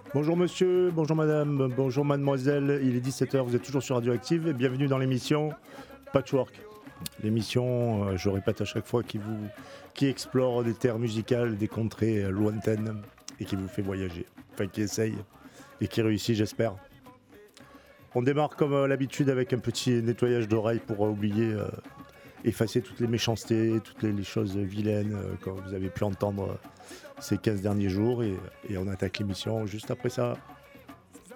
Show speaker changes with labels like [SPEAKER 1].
[SPEAKER 1] Bonjour monsieur, bonjour madame, bonjour mademoiselle, il est 17h, vous êtes toujours sur Radioactive et bienvenue dans l'émission Patchwork. L'émission, je répète à chaque fois, qui explore des terres musicales, des contrées lointaines et qui vous fait voyager. Enfin, qui essaye et qui réussit, j'espère. On démarre comme à l'habitude avec un petit nettoyage d'oreilles pour oublier, effacer toutes les méchancetés, toutes les choses vilaines que vous avez pu entendre ces 15 derniers jours et on attaque l'émission juste après ça.